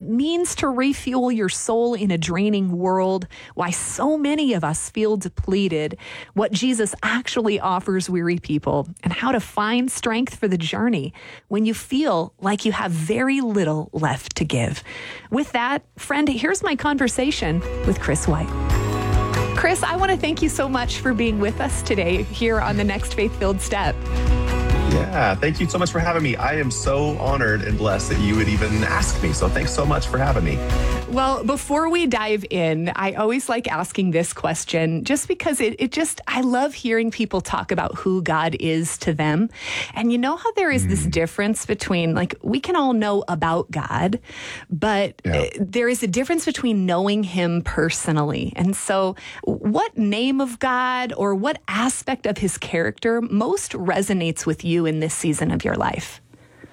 means to refuel your soul in a draining world, why so many of us feel depleted, what Jesus actually offers weary people, and how to find strength for the journey when you feel like you have very little left to give. With that, friend, here's my conversation with Chris White. Chris, I want to thank you so much for being with us today here on the Next Faith-Filled Step. Yeah, thank you so much for having me. I am so honored and blessed that you would even ask me. So thanks so much for having me. Well, before we dive in, I always like asking this question just because I love hearing people talk about who God is to them. And you know how there is this difference between, like, we can all know about God, but there is a difference between knowing him personally. And so what name of God or what aspect of his character most resonates with you in this season of your life?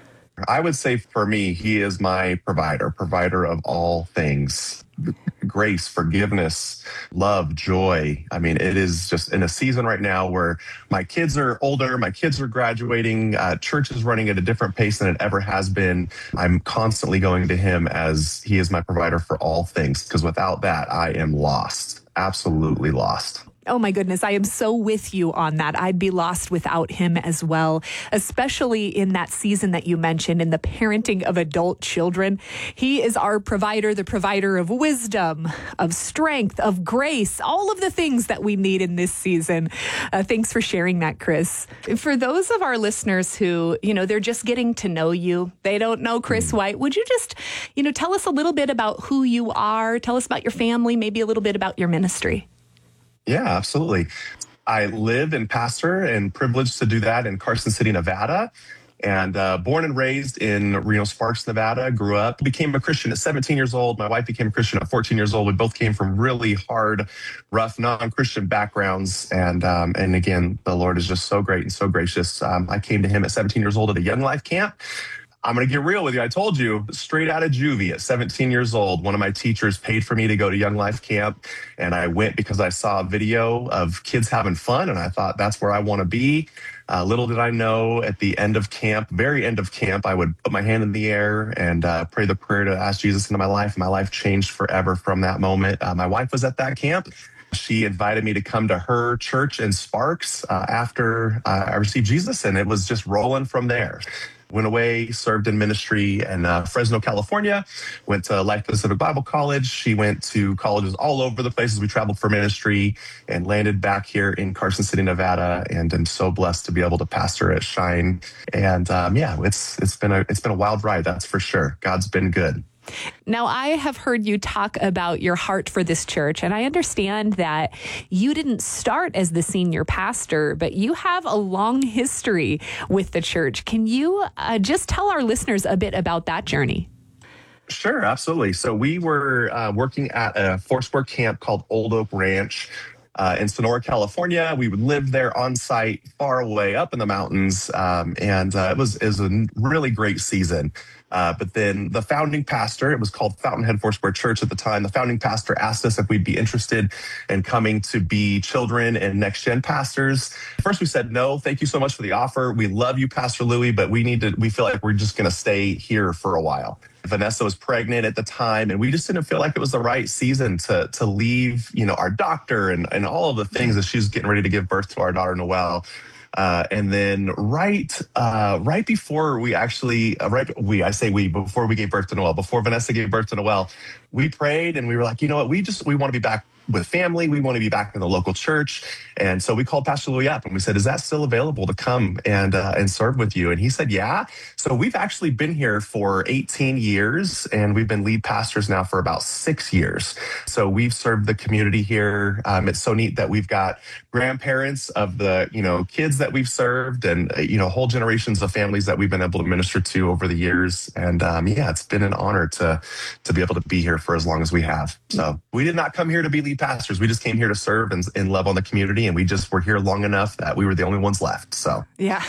I would say for me, he is my provider of all things. Grace, forgiveness, love, joy. I mean, it is just in a season right now where my kids are older, my kids are graduating, church is running at a different pace than it ever has been. I'm constantly going to him as he is my provider for all things, because without that, I am lost, absolutely lost. Oh my goodness, I am so with you on that. I'd be lost without him as well, especially in that season that you mentioned, in the parenting of adult children. He is our provider, the provider of wisdom, of strength, of grace, all of the things that we need in this season. Thanks for sharing that, Chris. For those of our listeners who, they're just getting to know you, they don't know Chris White, would you just, tell us a little bit about who you are, tell us about your family, maybe a little bit about your ministry? Yeah, absolutely. I live and pastor and privileged to do that in Carson City, Nevada. And born and raised in Reno Sparks, Nevada, grew up, became a Christian at 17 years old. My wife became a Christian at 14 years old. We both came from really hard, rough, non-Christian backgrounds. And again, the Lord is just so great and so gracious. I came to him at 17 years old at a Young Life camp. I'm going to get real with you. I told you, straight out of juvie at 17 years old, one of my teachers paid for me to go to Young Life camp. And I went because I saw a video of kids having fun. And I thought, that's where I want to be. Little did I know, at the end of camp, very end of camp, I would put my hand in the air and pray the prayer to ask Jesus into my life. My life changed forever from that moment. My wife was at that camp. She invited me to come to her church in Sparks after I received Jesus. And it was just rolling from there. Went away, served in ministry in Fresno, California, went to Life Pacific Bible College. She went to colleges all over the places we traveled for ministry and landed back here in Carson City, Nevada. And I'm so blessed to be able to pastor at Shine. And it's been a wild ride, that's for sure. God's been good. Now, I have heard you talk about your heart for this church, and I understand that you didn't start as the senior pastor, but you have a long history with the church. Can you just tell our listeners a bit about that journey? Sure, absolutely. So we were working at a Foursquare camp called Old Oak Ranch in Sonora, California. We would live there on site, far away up in the mountains, and it was a really great season. But then the founding pastor, it was called Fountainhead Foursquare Church at the time, the founding pastor asked us if we'd be interested in coming to be children and next-gen pastors. First, we said, no, thank you so much for the offer. We love you, Pastor Louie, but we feel like we're just going to stay here for a while. Vanessa was pregnant at the time, and we just didn't feel like it was the right season to leave, our doctor and all of the things as she's getting ready to give birth to our daughter, Noelle. And then right before we actually, before we gave birth to Noelle, before Vanessa gave birth to Noelle, we prayed and we were like, you know what, we want to be back with family. We want to be back in the local church. And so we called Pastor Louie up and we said, is that still available to come and serve with you? And he said, yeah. So we've actually been here for 18 years and we've been lead pastors now for about 6 years. So we've served the community here. It's so neat that we've got grandparents of the, kids that we've served and, whole generations of families that we've been able to minister to over the years. And it's been an honor to be able to be here for as long as we have. So we did not come here to be lead pastors. We just came here to serve and love on the community. And we just were here long enough that we were the only ones left. So, yeah.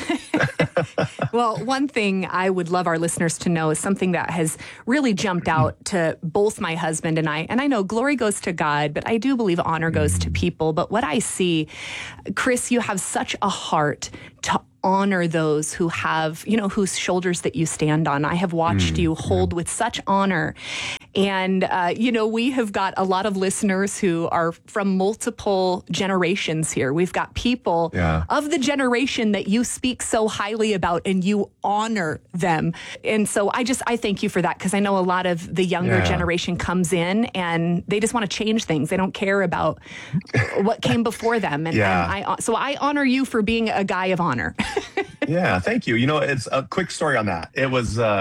Well, one thing I would love our listeners to know is something that has really jumped out to both my husband and I. And I know glory goes to God, but I do believe honor goes to people. But what I see, Chris, you have such a heart to honor those who have, whose shoulders that you stand on. I have watched you hold with such honor And, we have got a lot of listeners who are from multiple generations here. We've got people of the generation that you speak so highly about and you honor them. And so I thank you for that, because I know a lot of the younger generation comes in and they just want to change things. They don't care about what came before them. And I honor you for being a guy of honor. Yeah, thank you. It's a quick story on that. It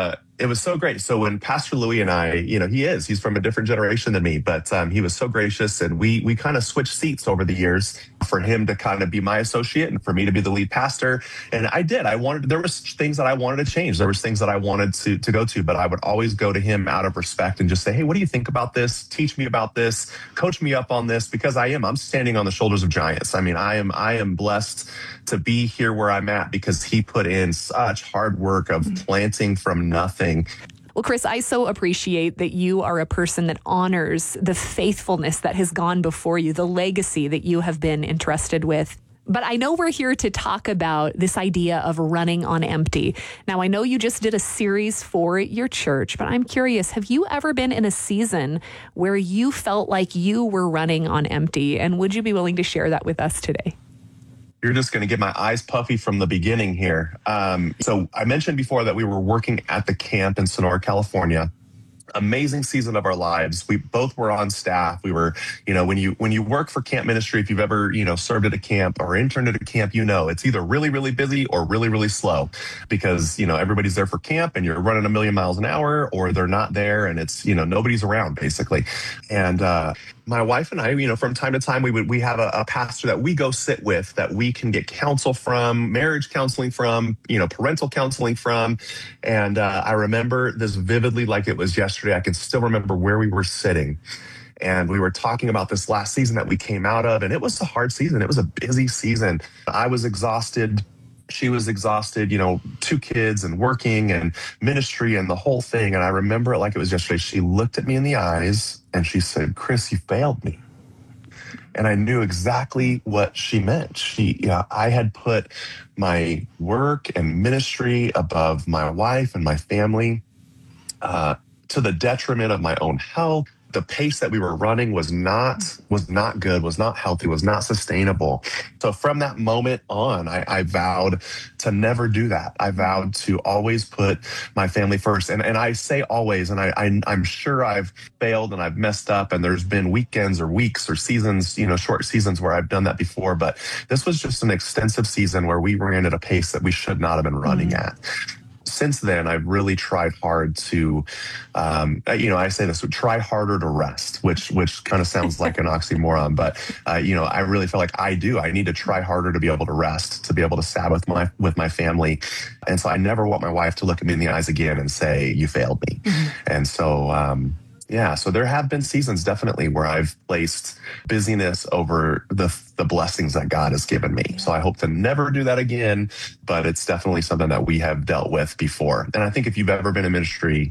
was so great. So when Pastor Louis and I, he's from a different generation than me, but he was so gracious, and we kind of switched seats over the years for him to kind of be my associate and for me to be the lead pastor. And there was things that I wanted to change. There was things that I wanted to go to, but I would always go to him out of respect and just say, hey, what do you think about this? Teach me about this, coach me up on this, because I'm standing on the shoulders of giants. I mean, I am blessed to be here where I'm at because he put in such hard work of planting from nothing. Well, Chris, I so appreciate that you are a person that honors the faithfulness that has gone before you, the legacy that you have been entrusted with. But I know we're here to talk about this idea of running on empty. Now, I know you just did a series for your church, but I'm curious, have you ever been in a season where you felt like you were running on empty? And would you be willing to share that with us today? You're just going to get my eyes puffy from the beginning here. So I mentioned before that we were working at the camp in Sonora, California. Amazing season of our lives. We both were on staff. We were, when you work for camp ministry, if you've ever, served at a camp or interned at a camp, it's either really, really busy or really, really slow, because, everybody's there for camp and you're running a million miles an hour, or they're not there and it's, nobody's around basically. And, my wife and I, from time to time, we have a pastor that we go sit with, that we can get counsel from, marriage counseling from, parental counseling from. And I remember this vividly like it was yesterday. I can still remember where we were sitting. And we were talking about this last season that we came out of. And it was a hard season. It was a busy season. I was exhausted. She was exhausted, 2 kids and working and ministry and the whole thing. And I remember it like it was yesterday. She looked at me in the eyes and she said, Chris, you failed me. And I knew exactly what she meant. I had put my work and ministry above my wife and my family, to the detriment of my own health. The pace that we were running was not good, was not healthy, was not sustainable. So from that moment on, I vowed to never do that. I vowed to always put my family first. And I say always, and I'm sure I've failed and I've messed up, and there's been weekends or weeks or seasons, short seasons where I've done that before. But this was just an extensive season where we ran at a pace that we should not have been running at. Since then, I've really tried hard to, I say this, try harder to rest, which kind of sounds like an oxymoron, but, I really feel like I need to try harder to be able to rest, to be able to Sabbath with my family. And so I never want my wife to look at me in the eyes again and say, you failed me. Mm-hmm. And so, so there have been seasons definitely where I've placed busyness over the blessings that God has given me. So I hope to never do that again, but it's definitely something that we have dealt with before. And I think if you've ever been in ministry,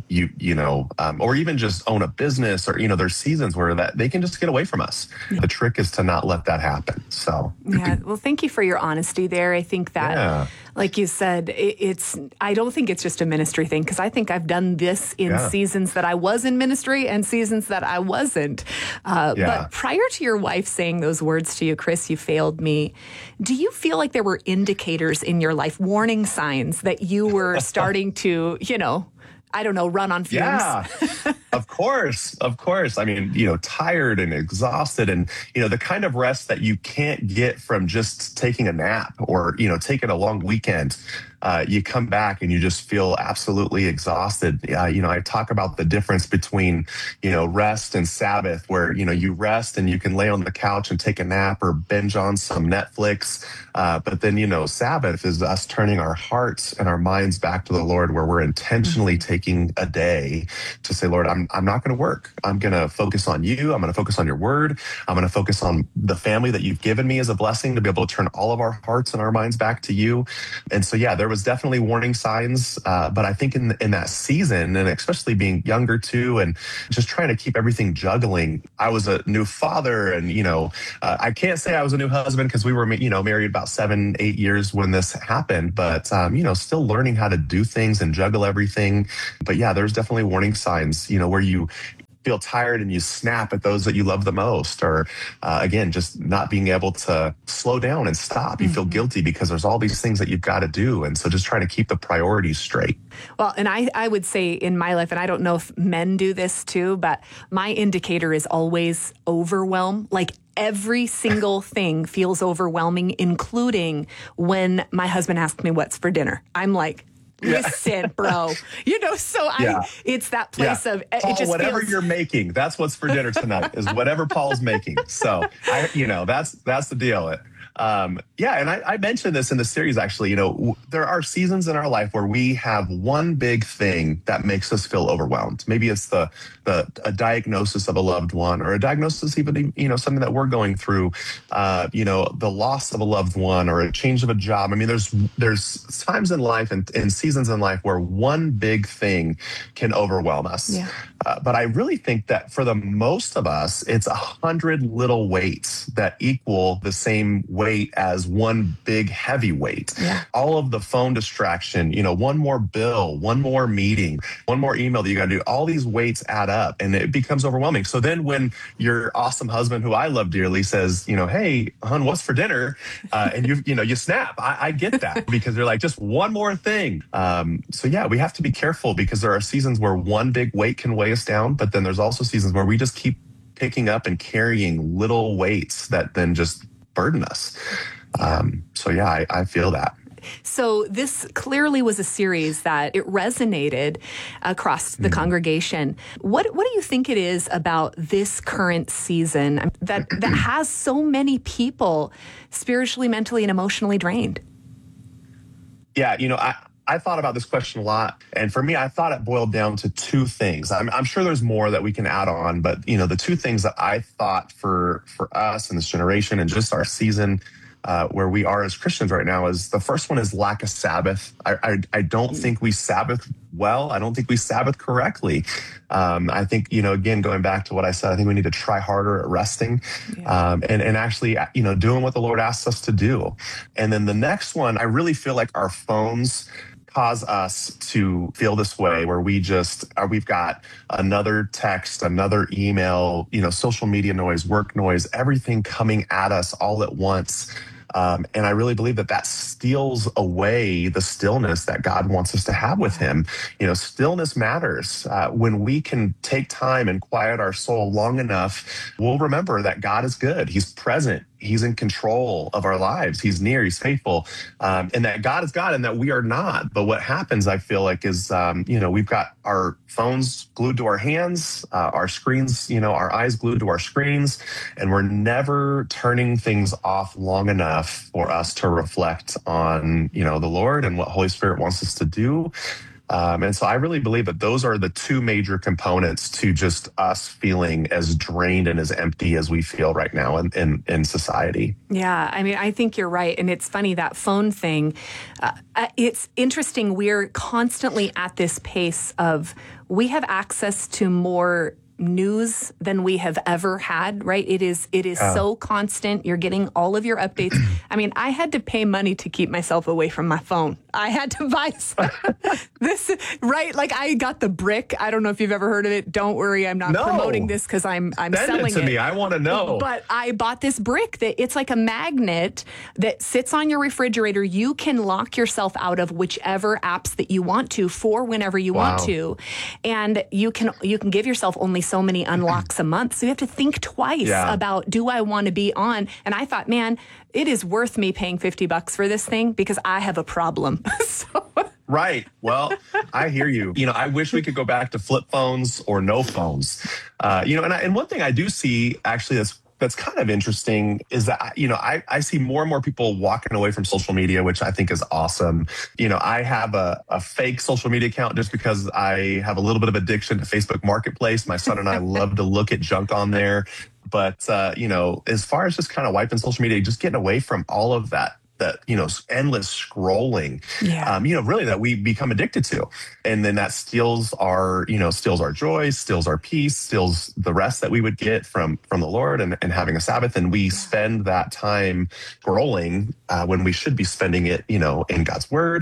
or even just own a business, or, there's seasons where that they can just get away from us. Yeah. The trick is to not let that happen. So, well, thank you for your honesty there. I think that, like you said, I don't think it's just a ministry thing, because I think I've done this in seasons that I was in ministry and seasons that I wasn't. But prior to your wife saying those words to you, Chris, you failed me, do you feel like there were indicators in your life, warning signs that you were starting to, run on fumes? Yeah, of course. I mean, tired and exhausted, and, the kind of rest that you can't get from just taking a nap or, taking a long weekend. You come back and you just feel absolutely exhausted. I talk about the difference between, rest and Sabbath, where, you rest and you can lay on the couch and take a nap or binge on some Netflix. But then, Sabbath is us turning our hearts and our minds back to the Lord, where we're intentionally taking a day to say, Lord, I'm not going to work. I'm going to focus on you. I'm going to focus on your word. I'm going to focus on the family that you've given me as a blessing, to be able to turn all of our hearts and our minds back to you. And so, there was definitely warning signs. But I think in that season, and especially being younger too, and just trying to keep everything juggling, I was a new father, and, I can't say I was a new husband, because we were, married about 7-8 years when this happened, but, still learning how to do things and juggle everything. But there's definitely warning signs, where feel tired and you snap at those that you love the most, or again, just not being able to slow down and stop. You feel guilty because there's all these things that you've got to do. And so just trying to keep the priorities straight. Well, and I would say in my life, and I don't know if men do this too, but my indicator is always overwhelm. Like every single thing feels overwhelming, including when my husband asks me what's for dinner. I'm like, listen, bro, it's that place of Paul, it just whatever feels... you're making, that's what's for dinner tonight is whatever Paul's making. So that's the deal. And I mentioned this in the series, actually. There are seasons in our life where we have one big thing that makes us feel overwhelmed. Maybe it's a diagnosis of a loved one, or a diagnosis, even, something that we're going through, the loss of a loved one, or a change of a job. I mean, there's times in life and seasons in life where one big thing can overwhelm us. Yeah. But I really think that for the most of us, it's 100 little weights that equal the same weight as one big heavy weight. Yeah. All of the phone distraction, one more bill, one more meeting, one more email that you got to do, all these weights add up and it becomes overwhelming. So then when your awesome husband, who I love dearly, says, hey, hon, what's for dinner? And you snap. I get that because they're like, just one more thing. We have to be careful because there are seasons where one big weight can weigh us down, but then there's also seasons where we just keep picking up and carrying little weights that then just burden us. I feel that. So this clearly was a series that it resonated across the congregation. What do you think it is about this current season that has so many people spiritually, mentally, and emotionally drained? Yeah, I thought about this question a lot. And for me, I thought it boiled down to two things. I'm sure there's more that we can add on, but the two things that I thought for us in this generation and just our season where we are as Christians right now is, the first one is lack of Sabbath. I don't think we Sabbath well. I don't think we Sabbath correctly. I think, again, going back to what I said, I think we need to try harder at resting and actually, doing what the Lord asks us to do. And then the next one, I really feel like our phones cause us to feel this way, where we've got another text, another email, social media noise, work noise, everything coming at us all at once. And I really believe that steals away the stillness that God wants us to have with him. Stillness matters. When we can take time and quiet our soul long enough, we'll remember that God is good. He's present. He's in control of our lives. He's near. He's faithful. And that God is God and that we are not. But what happens, I feel like, is, we've got our phones glued to our hands, our screens, our eyes glued to our screens, and we're never turning things off long enough for us to reflect on, the Lord and what Holy Spirit wants us to do. And so I really believe that those are the two major components to just us feeling as drained and as empty as we feel right now in society. Yeah, I mean, I think you're right. And it's funny, that phone thing, it's interesting. We're constantly at this pace of, we have access to more news than we have ever had, right? It is so constant. You're getting all of your updates. I mean, I had to pay money to keep myself away from my phone. I had to buy this, right? Like, I got the brick. I don't know if you've ever heard of it. Don't worry, I'm not promoting this because I'm selling it. Send it to me. I want to know. But I bought this brick that it's like a magnet that sits on your refrigerator. You can lock yourself out of whichever apps that you want to for whenever you want to, and you can give yourself only so many unlocks a month. So you have to think twice about, do I want to be on? And I thought, man, it is worth me paying $50 for this thing because I have a problem. Right. Well, I hear you. I wish we could go back to flip phones or no phones. And one thing I do see actually that's kind of interesting is that, I see more and more people walking away from social media, which I think is awesome. I have a fake social media account just because I have a little bit of addiction to Facebook Marketplace. My son and I love to look at junk on there. But, as far as just kind of wiping social media, just getting away from all of that endless scrolling, really that we become addicted to. And then that steals our joy, steals our peace, steals the rest that we would get from the Lord and having a Sabbath. And we spend that time scrolling when we should be spending it, in God's word,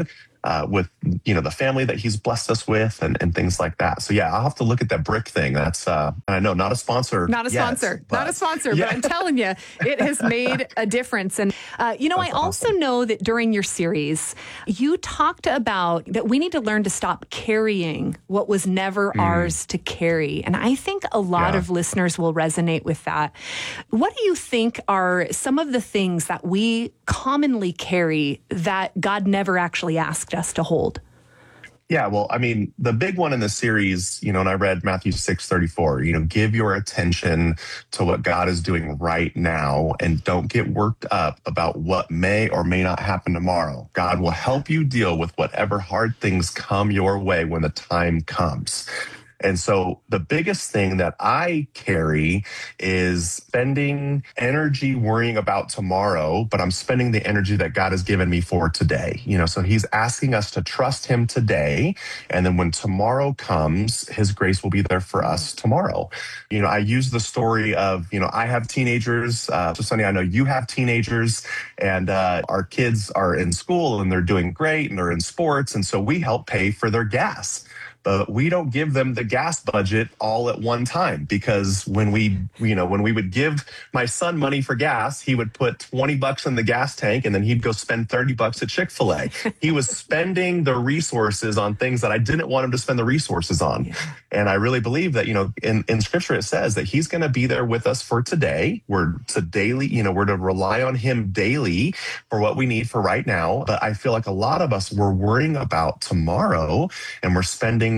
with the family that he's blessed us with, and things like that. So yeah, I'll have to look at that brick thing. That's I know, not a sponsor, not a sponsor, yeah. but I'm telling you, it has made a difference. And I also know that during your series, you talked about that we need to learn to stop carrying what was never ours to carry. And I think a lot of listeners will resonate with that. What do you think are some of the things that we commonly carry that God never actually asked us to hold? Yeah, well, I mean, the big one in the series, and I read Matthew 6:34, give your attention to what God is doing right now and don't get worked up about what may or may not happen tomorrow. God will help you deal with whatever hard things come your way when the time comes. And so the biggest thing that I carry is spending energy worrying about tomorrow, but I'm spending the energy that God has given me for today. So he's asking us to trust him today. And then when tomorrow comes, his grace will be there for us tomorrow. I use the story of, I have teenagers. So Sonny, I know you have teenagers, and our kids are in school and they're doing great and they're in sports. And so we help pay for their gas. But we don't give them the gas budget all at one time, because when we would give my son money for gas, he would put $20 in the gas tank and then he'd go spend $30 at Chick-fil-A. He was spending the resources on things that I didn't want him to spend the resources on. Yeah. And I really believe that, in scripture, it says that he's going to be there with us for today. We're to rely on him daily for what we need for right now. But I feel like a lot of us, we're worrying about tomorrow, and we're spending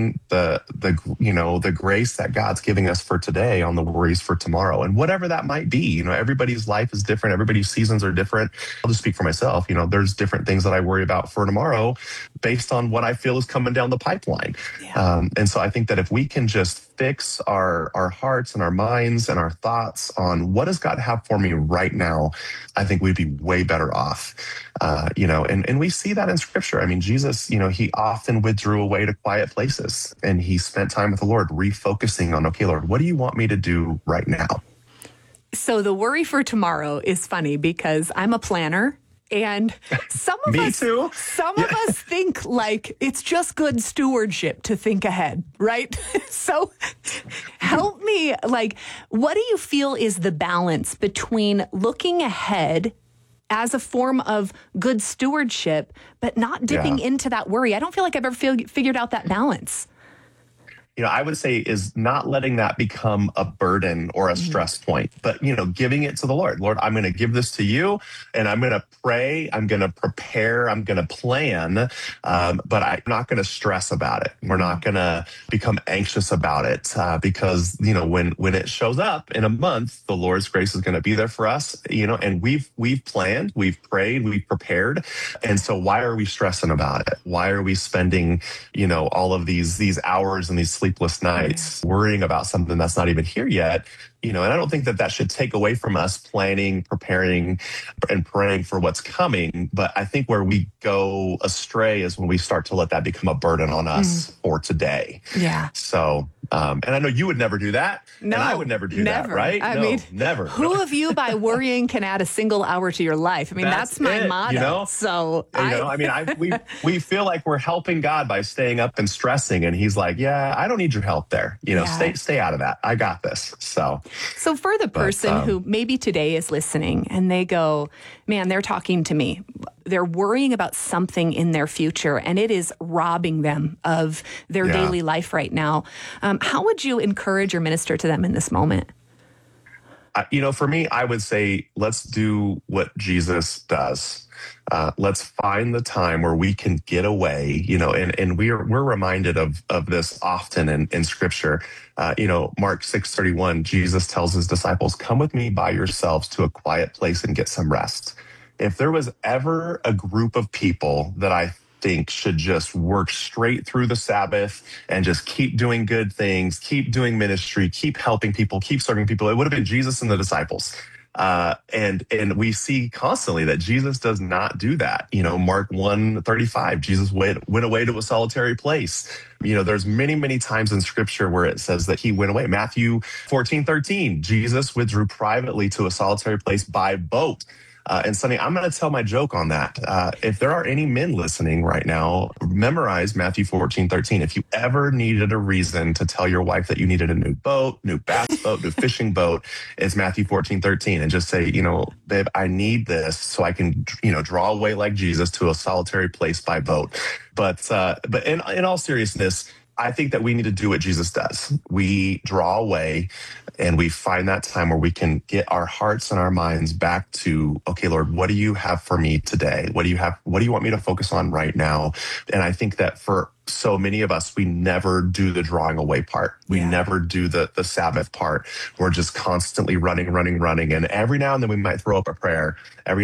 the grace that God's giving us for today on the worries for tomorrow, and whatever that might be. Everybody's life is different. Everybody's seasons are different. I'll just speak for myself. There's different things that I worry about for tomorrow based on what I feel is coming down the pipeline. Yeah. And so I think that if we can just fix our hearts and our minds and our thoughts on what does God have for me right now, I think we'd be way better off. And we see that in scripture. I mean, Jesus, he often withdrew away to quiet places and he spent time with the Lord, refocusing on, okay, Lord, what do you want me to do right now? So the worry for tomorrow is funny because I'm a planner. And some of us think like it's just good stewardship to think ahead, right? So help me, what do you feel is the balance between looking ahead as a form of good stewardship, but not dipping into that worry? I don't feel like I've ever figured out that balance. I would say is not letting that become a burden or a stress point, but, giving it to the Lord. Lord, I'm going to give this to you, and I'm going to pray. I'm going to prepare. I'm going to plan, but I'm not going to stress about it. We're not going to become anxious about it because, when it shows up in a month, the Lord's grace is going to be there for us, and we've planned, we've prayed, we've prepared. And so why are we stressing about it? Why are we spending, all of these hours and these sleepless nights worrying about something that's not even here yet? And I don't think that should take away from us planning, preparing, and praying for what's coming. But I think where we go astray is when we start to let that become a burden on us for today. Yeah. So, and I know you would never do that. No, and I would never do that, right? I mean, never. Who of you by worrying can add a single hour to your life? I mean, that's my motto. So, we feel like we're helping God by staying up and stressing. And he's like, yeah, I don't need your help there. Stay out of that. I got this. So for the person who maybe today is listening and they go, man, they're talking to me. They're worrying about something in their future and it is robbing them of their daily life right now. How would you encourage or minister to them in this moment? For me, I would say, let's do what Jesus does. Let's find the time where we can get away, and we're reminded of this often in scripture. Mark 6:31, Jesus tells his disciples, come with me by yourselves to a quiet place and get some rest. If there was ever a group of people that I think should just work straight through the Sabbath and just keep doing good things, keep doing ministry, keep helping people, keep serving people, it would have been Jesus and the disciples. And we see constantly that Jesus does not do that. Mark 1:35, Jesus went away to a solitary place. There's many, many times in scripture where it says that he went away. Matthew 14:13, Jesus withdrew privately to a solitary place by boat. And Sonny, I'm going to tell my joke on that. If there are any men listening right now, memorize Matthew 14:13. If you ever needed a reason to tell your wife that you needed a new boat, new bass boat, new fishing boat, it's Matthew 14:13. And just say, babe, I need this so I can, draw away like Jesus to a solitary place by boat. But in all seriousness, I think that we need to do what Jesus does. We draw away and we find that time where we can get our hearts and our minds back to, okay, Lord, what do you have for me today? What do you want me to focus on right now? And I think that for so many of us, we never do the drawing away part. We never do the Sabbath part. We're just constantly running. And every now and then we might throw up a prayer.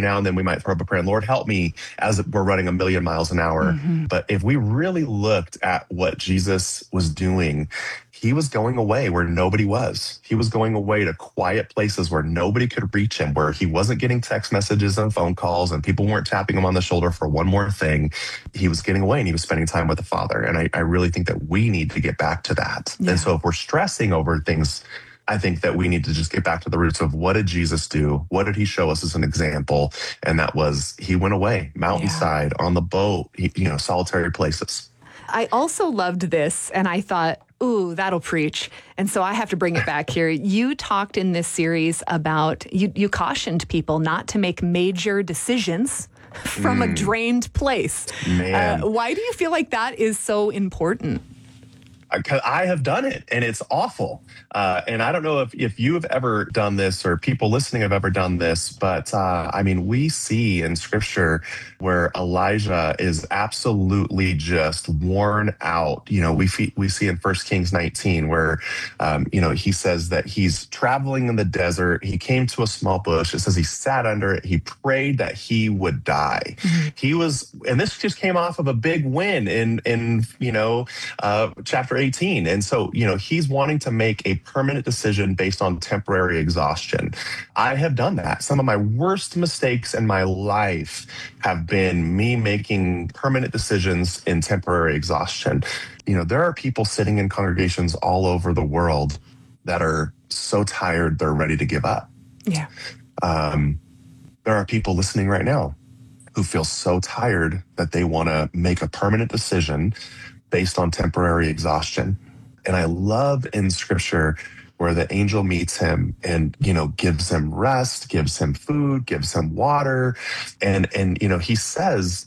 And Lord, help me as we're running 1,000,000 miles an hour. Mm-hmm. But if we really looked at what Jesus was doing, he was going away where nobody was. He was going away to quiet places where nobody could reach him, where he wasn't getting text messages and phone calls and people weren't tapping him on the shoulder for one more thing. He was getting away and he was spending time with the Father. And I really think that we need to get back to that. Yeah. And so if we're stressing over things, I think that we need to just get back to the roots of what did Jesus do? What did he show us as an example? And that was, he went away, mountainside, on the boat, solitary places. I also loved this, and I thought, ooh, that'll preach. And so I have to bring it back here. You talked in this series about, you cautioned people not to make major decisions from a drained place. Why do you feel like that is so important? Because I have done it, and it's awful. And I don't know if you have ever done this or people listening have ever done this, but we see in Scripture where Elijah is absolutely just worn out. We see in 1 Kings 19 where, he says that he's traveling in the desert. He came to a small bush. It says he sat under it. He prayed that he would die. Mm-hmm. And this just came off of a big win in chapter 18. And so, he's wanting to make a permanent decision based on temporary exhaustion. I have done that. Some of my worst mistakes in my life have been me making permanent decisions in temporary exhaustion. There are people sitting in congregations all over the world that are so tired, they're ready to give up. Yeah. There are people listening right now who feel so tired that they want to make a permanent decision based on temporary exhaustion. And I love in Scripture where the angel meets him and, gives him rest, gives him food, gives him water. And he says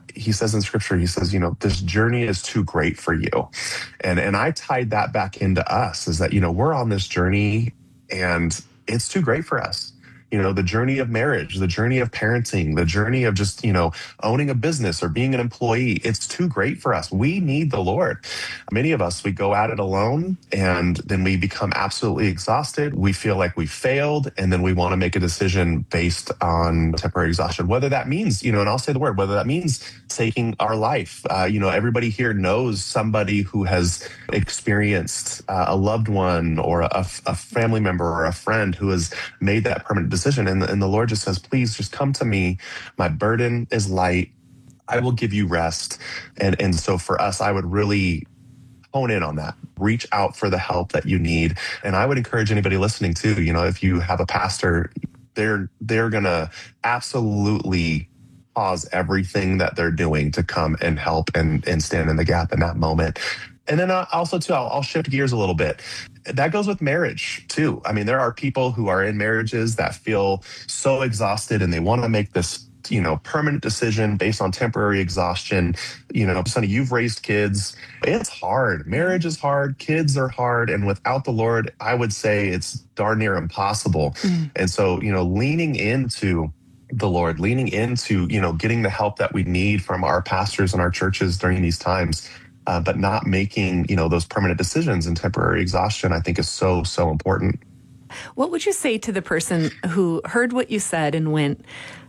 in Scripture, this journey is too great for you. And I tied that back into us is that, we're on this journey and it's too great for us. The journey of marriage, the journey of parenting, the journey of just, owning a business or being an employee. It's too great for us. We need the Lord. Many of us, we go at it alone and then we become absolutely exhausted. We feel like we failed. And then we want to make a decision based on temporary exhaustion, whether that means, and I'll say the word, whether that means taking our life. Everybody here knows somebody who has experienced a loved one or a family member or a friend who has made that permanent decision. And the Lord just says, please just come to me. My burden is light. I will give you rest. And so for us, I would really hone in on that. Reach out for the help that you need. And I would encourage anybody listening too, if you have a pastor, they're going to absolutely pause everything that they're doing to come and help and stand in the gap in that moment. And then also, too, I'll shift gears a little bit. That goes with marriage, too. There are people who are in marriages that feel so exhausted and they want to make this, permanent decision based on temporary exhaustion. Sonny, you've raised kids. It's hard. Marriage is hard. Kids are hard. And without the Lord, I would say it's darn near impossible. Mm. And so, leaning into the Lord, leaning into, getting the help that we need from our pastors and our churches during these times, but not making, those permanent decisions and temporary exhaustion, I think is so, so important. What would you say to the person who heard what you said and went,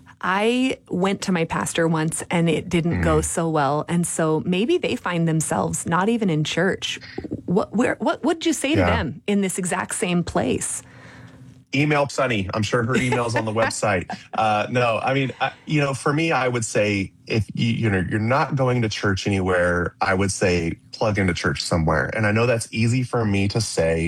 I went to my pastor once and it didn't go so well. And so maybe they find themselves not even in church. What would you say to them in this exact same place? Email Sonny. I'm sure her email's on the website. For me, I would say if you're not going to church anywhere, I would say plug into church somewhere. And I know that's easy for me to say,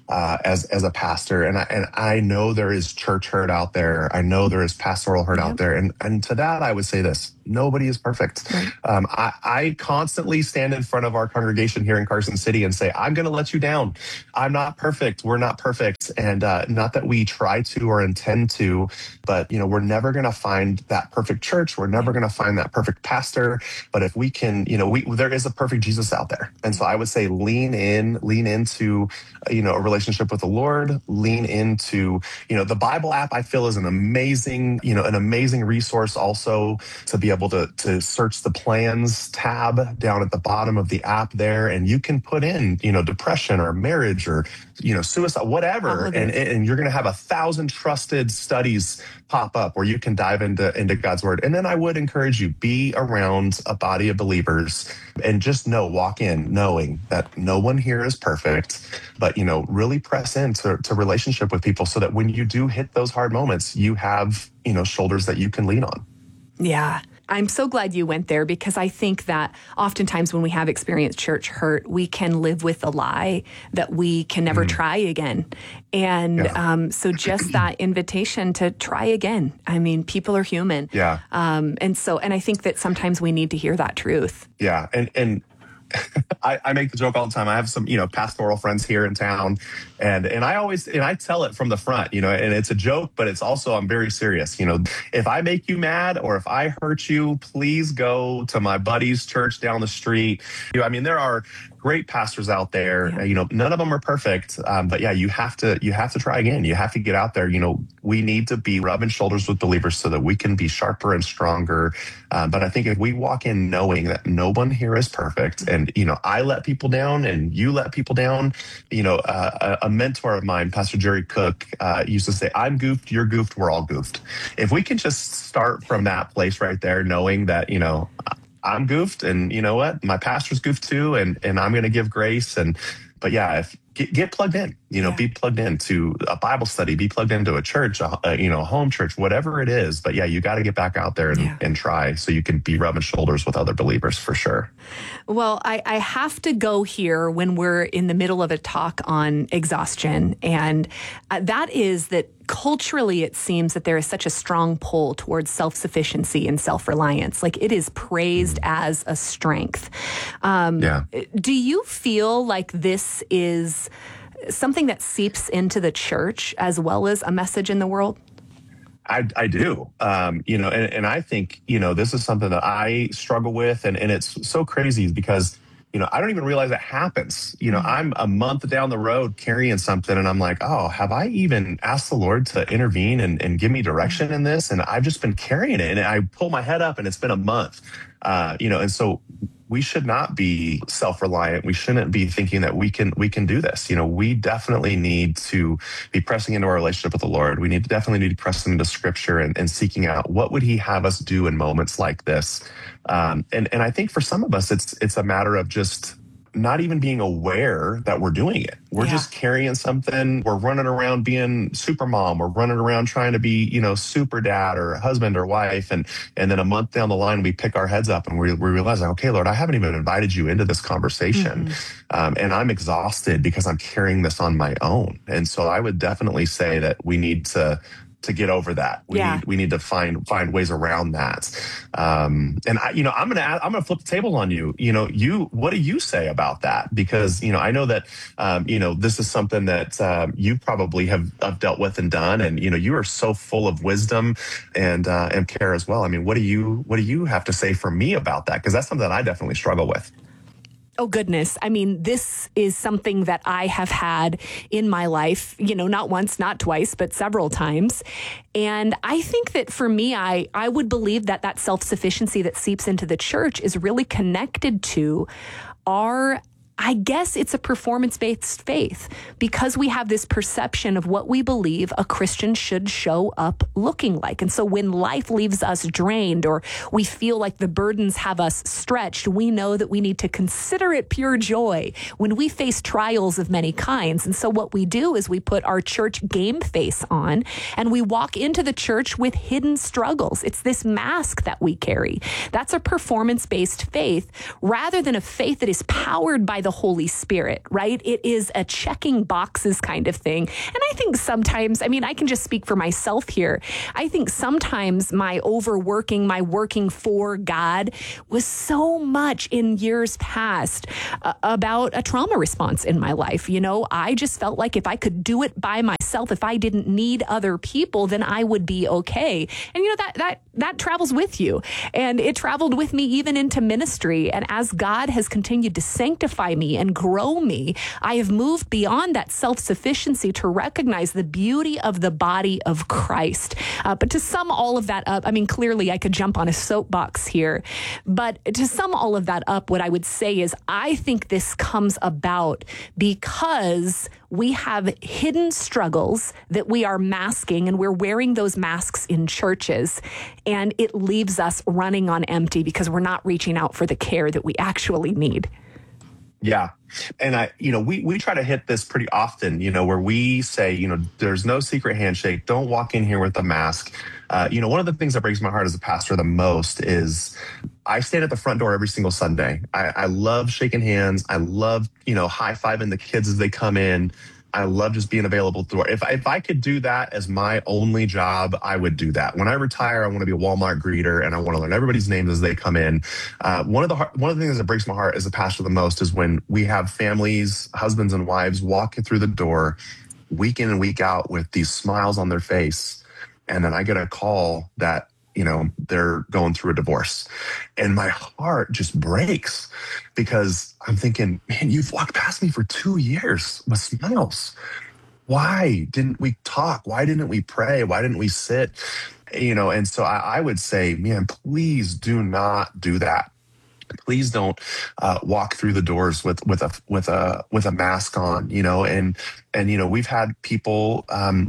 as a pastor, and I know there is church hurt out there. I know there is pastoral hurt out there, and to that I would say this: nobody is perfect. Right. I constantly stand in front of our congregation here in Carson City and say, I'm going to let you down. I'm not perfect. We're not perfect, and not that we try to or intend to, but we're never going to find that perfect church. We're never going to find that perfect pastor. But if we can, there is a perfect Jesus out there, and so I would say lean into a relationship with the Lord. Lean into the Bible app. I feel is an amazing resource also to be able to search the plans tab down at the bottom of the app there, and you can put in depression or marriage or suicide, whatever, and you're going to have 1,000 trusted studies pop up where you can dive into God's word. And then I would encourage you, be around a body of believers and just walk in knowing that no one here is perfect, but really press into relationship with people so that when you do hit those hard moments, you have shoulders that you can lean on. Yeah. I'm so glad you went there, because I think that oftentimes when we have experienced church hurt, we can live with the lie that we can never try again. And so just that invitation to try again. I mean, people are human. Yeah. And I think that sometimes we need to hear that truth. Yeah. And I make the joke all the time. I have some, pastoral friends here in town, and I tell it from the front, and it's a joke, but it's also, I'm very serious. If I make you mad or if I hurt you, please go to my buddy's church down the street. There are great pastors out there. None of them are perfect. But you have to try again. You have to get out there. We need to be rubbing shoulders with believers so that we can be sharper and stronger. But I think if we walk in knowing that no one here is perfect, and, I let people down and you let people down, a mentor of mine, Pastor Jerry Cook, used to say, I'm goofed, you're goofed, we're all goofed. If we can just start from that place right there, knowing that, I'm goofed, and you know what? My pastor's goofed too, and I'm going to give grace. But get plugged in, be plugged into a Bible study, be plugged into a church, a home church, whatever it is. But you got to get back out there and try so you can be rubbing shoulders with other believers for sure. Well, I have to go here when we're in the middle of a talk on exhaustion. And that is that culturally, it seems that there is such a strong pull towards self-sufficiency and self-reliance. Like, it is praised as a strength. Do you feel like this is something that seeps into the church as well as a message in the world? I do, and I think, this is something that I struggle with, and it's so crazy because, I don't even realize it happens. I'm a month down the road carrying something, and I'm like, oh, have I even asked the Lord to intervene and give me direction in this? And I've just been carrying it, and I pull my head up and it's been a month, and so we should not be self-reliant. We shouldn't be thinking that we can do this. We definitely need to be pressing into our relationship with the Lord. We definitely need to press into Scripture and seeking out what would He have us do in moments like this. And I think for some of us, it's a matter of just not even being aware that we're doing it. We're just carrying something. We're running around being super mom. We're running around trying to be, super dad or husband or wife. And then a month down the line, we pick our heads up and we realize, okay, Lord, I haven't even invited you into this conversation. And I'm exhausted because I'm carrying this on my own. And so I would definitely say that we need to get over that. We need to find ways around that. And I'm gonna flip the table on you. What do you say about that? Because I know that this is something that you probably have dealt with and done, and you are so full of wisdom and care as well. What do you have to say for me about that? Because that's something that I definitely struggle with. Oh, goodness. This is something that I have had in my life, not once, not twice, but several times. And I think that for me, I would believe that self-sufficiency that seeps into the church is really connected to I guess it's a performance-based faith, because we have this perception of what we believe a Christian should show up looking like. And so when life leaves us drained, or we feel like the burdens have us stretched, we know that we need to consider it pure joy when we face trials of many kinds. And so what we do is we put our church game face on and we walk into the church with hidden struggles. It's this mask that we carry. That's a performance-based faith rather than a faith that is powered by the the Holy Spirit, right? It is a checking boxes kind of thing. And I think sometimes, I mean, I can just speak for myself here. I think sometimes my overworking, my working for God was so much in years past about a trauma response in my life. You know, I just felt like if I could do it by myself, if I didn't need other people, then I would be okay. And you know, that travels with you. And it traveled with me even into ministry. And as God has continued to sanctify me and grow me, I have moved beyond that self-sufficiency to recognize the beauty of the body of Christ. But to sum all of that up, I mean, clearly I could jump on a soapbox here, but to sum all of that up, what I would say is I think this comes about because we have hidden struggles that we are masking, and we're wearing those masks in churches, and it leaves us running on empty because we're not reaching out for the care that we actually need. Yeah. And we try to hit this pretty often, where we say, there's no secret handshake. Don't walk in here with a mask. One of the things that breaks my heart as a pastor the most is I stand at the front door every single Sunday. I love shaking hands. I love, high-fiving the kids as they come in. I love just being available at the door. If I could do that as my only job, I would do that. When I retire, I want to be a Walmart greeter, and I want to learn everybody's names as they come in. One of the things that breaks my heart as a pastor the most is when we have families, husbands and wives, walking through the door week in and week out with these smiles on their face, and then I get a call that they're going through a divorce. And my heart just breaks because I'm thinking, man, you've walked past me for 2 years with smiles. Why didn't we talk? Why didn't we pray? Why didn't we sit? And so I would say, man, please do not do that. Please don't walk through the doors with a mask on, and we've had people,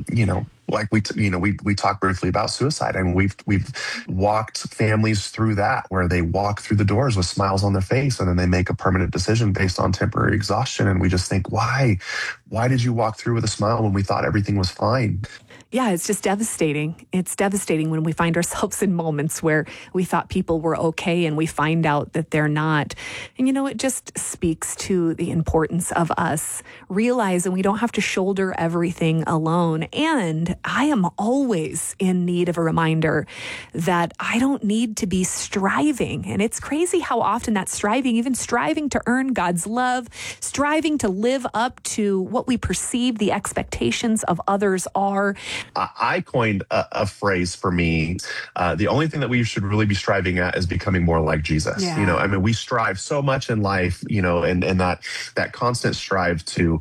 like we talked briefly about suicide, and we've walked families through that, where they walk through the doors with smiles on their face, and then they make a permanent decision based on temporary exhaustion. And we just think, why did you walk through with a smile when we thought everything was fine? Yeah, it's just devastating. It's devastating when we find ourselves in moments where we thought people were okay and we find out that they're not. And, it just speaks to the importance of us realizing we don't have to shoulder everything alone. And I am always in need of a reminder that I don't need to be striving. And it's crazy how often that striving, even striving to earn God's love, striving to live up to what we perceive the expectations of others are. I coined a phrase for me. The only thing that we should really be striving at is becoming more like Jesus. Yeah. We strive so much in life, and that constant strive to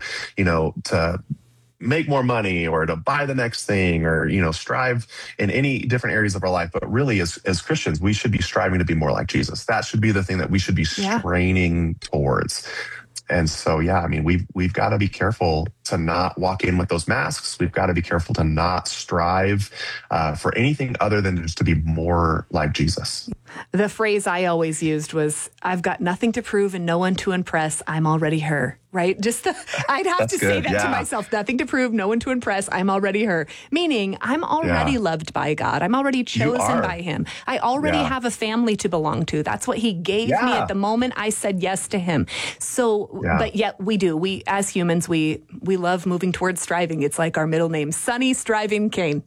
make more money or to buy the next thing, or, strive in any different areas of our life. But really, as Christians, we should be striving to be more like Jesus. That should be the thing that we should be straining towards. And so, we've got to be careful to not walk in with those masks. We've got to be careful to not strive for anything other than just to be more like Jesus. The phrase I always used was, I've got nothing to prove and no one to impress. I'm already her, right? I'd have to say that to myself. Nothing to prove, no one to impress. I'm already her. Meaning I'm already loved by God. I'm already chosen by him. I already have a family to belong to. That's what he gave me at the moment I said yes to him. So, but yet we as humans, we love moving towards striving. It's like our middle name, Sunny Striving Kane,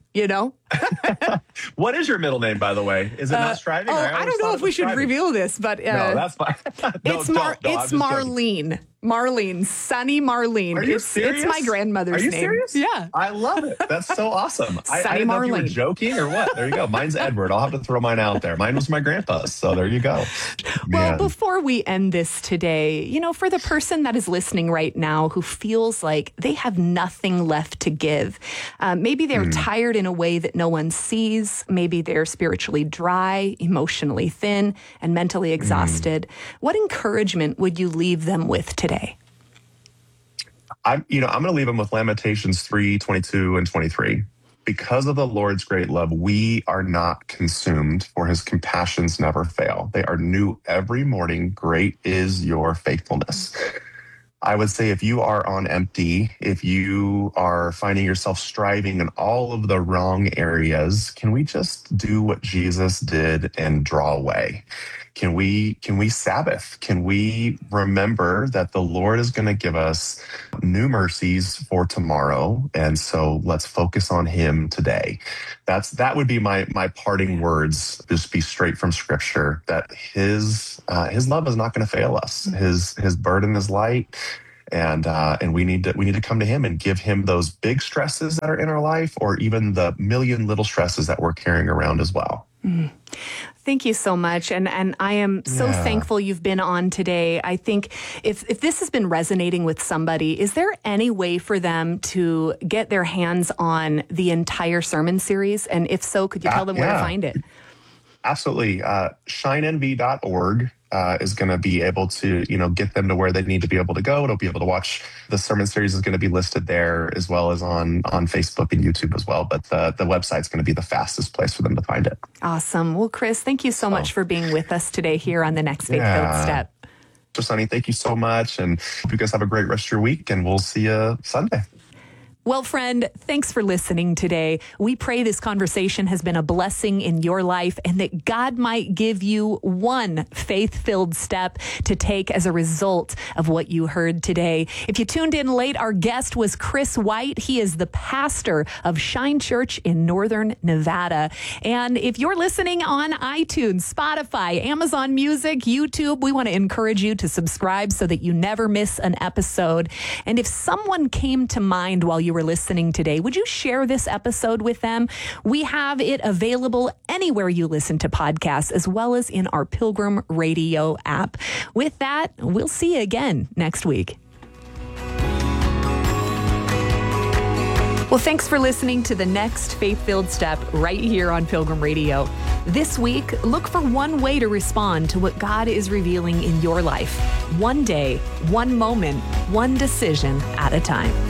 What is your middle name, by the way? Is it not Striving? I don't know if we should reveal this, but no, that's fine. It's Marlene. Marlene, Sunny Marlene. Are you serious? It's my grandmother's name. Are you serious? Yeah. I love it. That's so awesome. I didn't know if you were joking or what. There you go. Mine's Edward. I'll have to throw mine out there. Mine was my grandpa's. So there you go. Well, before we end this today, for the person that is listening right now who feels like they have nothing left to give, maybe they're tired in a way that no one sees. Maybe they're spiritually dry, emotionally thin, and mentally exhausted. What encouragement would you leave them with today? I'm going to leave them with Lamentations 3:22 and 23. Because of the Lord's great love, we are not consumed, for his compassions never fail. They are new every morning. Great is your faithfulness. I would say if you are on empty, if you are finding yourself striving in all of the wrong areas, can we just do what Jesus did and draw away? Can we Sabbath? Can we remember that the Lord is going to give us new mercies for tomorrow? And so let's focus on him today. That would be my parting words. Just be straight from scripture that his love is not going to fail us. His burden is light. And we need to come to him and give him those big stresses that are in our life, or even the million little stresses that we're carrying around as well. Mm. Thank you so much. And I am so thankful you've been on today. I think if this has been resonating with somebody, is there any way for them to get their hands on the entire sermon series? And if so, could you tell them where to find it? Absolutely. ShineNV.org is going to be able to, get them to where they need to be able to go. They'll be able to watch the sermon series is going to be listed there, as well as on Facebook and YouTube as well. But the website's going to be the fastest place for them to find it. Awesome. Well, Chris, thank you so much for being with us today here on the Next Faith-Filled Step. So, Sonny, thank you so much. And hope you guys have a great rest of your week, and we'll see you Sunday. Well, friend, thanks for listening today. We pray this conversation has been a blessing in your life and that God might give you one faith-filled step to take as a result of what you heard today. If you tuned in late, our guest was Chris White. He is the pastor of Shine Church in Northern Nevada. And if you're listening on iTunes, Spotify, Amazon Music, YouTube, we want to encourage you to subscribe so that you never miss an episode. And if someone came to mind while you were listening today, would you share this episode with them? We have it available anywhere you listen to podcasts, as well as in our Pilgrim Radio app. With that, we'll see you again next week. Well, thanks for listening to the Next Faith-Filled Step right here on Pilgrim Radio. This week, look for one way to respond to what God is revealing in your life. One day, one moment, one decision at a time.